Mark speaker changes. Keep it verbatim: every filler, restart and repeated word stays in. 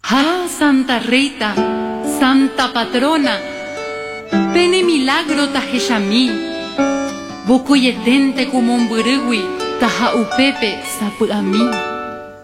Speaker 1: Ah, Santa Rita, Santa Patrona, pene milagro tajeshami, bocoyetente como un burugui, taja upepe sapu a mí.